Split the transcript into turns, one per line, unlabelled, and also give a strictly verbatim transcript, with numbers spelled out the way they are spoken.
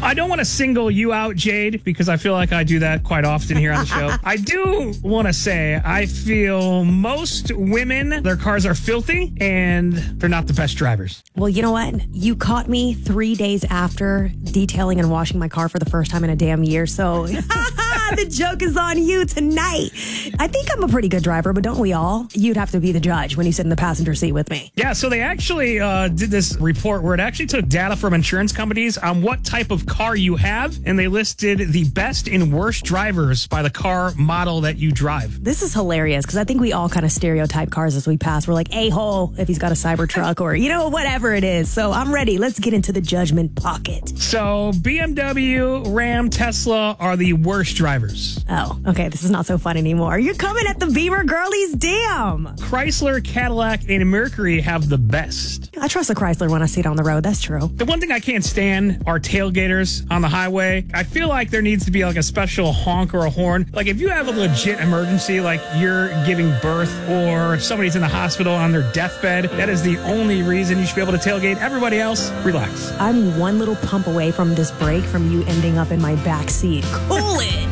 I don't want to single you out, Jade, because I feel like I do that quite often here on the show. I do want to say I feel most women, their cars are filthy and they're not the best drivers.
Well, you know what? You caught me three days after detailing and washing my car for the first time in a damn year. So the joke is on you tonight. I think I'm a pretty good driver, but don't we all? You'd have to be the judge when you sit in the passenger seat with me.
Yeah, so they actually uh, did this report where it actually took data from insurance companies on what type of car you have, and they listed the best and worst drivers by the car model that you drive.
This is hilarious because I think we all kind of stereotype cars as we pass. We're like, a-hole if he's got a Cybertruck or, you know, whatever it is. So I'm ready. Let's get into the judgment pocket.
So B M W, Ram, Tesla are the worst drivers.
Oh, okay. This is not so fun anymore. You're coming at the Beamer girlies. Damn.
Chrysler, Cadillac, and Mercury have the best.
I trust a Chrysler when I see it on the road. That's true.
The one thing I can't stand are tailgaters on the highway. I feel like there needs to be like a special honk or a horn. Like if you have a legit emergency, like you're giving birth or somebody's in the hospital on their deathbed, that is the only reason you should be able to tailgate. Everybody else, relax.
I'm one little pump away from this break from you ending up in my back seat. Cool it.